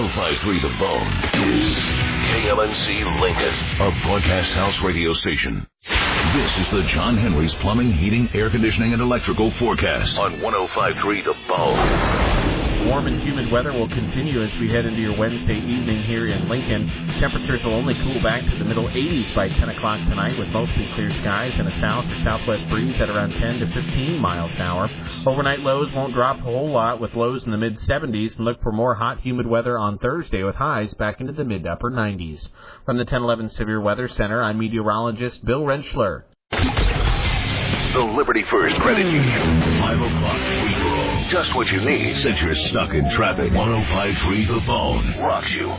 105.3 The Bone is KLNC Lincoln, a broadcast house radio station. This is the John Henry's Plumbing, Heating, Air Conditioning, and Electrical forecast on 105.3 The Bone. Warm and humid weather will continue as we head into your Wednesday evening here in Lincoln. Temperatures will only cool back to the middle 80s by 10 o'clock tonight with mostly clear skies and a south or southwest breeze at around 10 to 15 miles an hour. Overnight lows won't drop a whole lot with lows in the mid-70s, and look for more hot, humid weather on Thursday with highs back into the mid-upper 90s. From the 1011 Severe Weather Center, I'm meteorologist Bill Rentschler. The Liberty First Credit Union 5 o'clock free-for-all. Just what you need since you're stuck in traffic. 105.3 The Bone rocks you.